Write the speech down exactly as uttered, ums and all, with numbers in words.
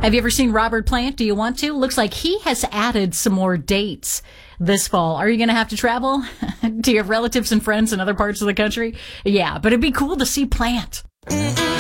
Have you ever seen Robert Plant? Do you want to? Looks like he has added some more dates this fall. Are you going to have to travel? Do you have relatives and friends in other parts of the country? Yeah, but it'd be cool to see Plant.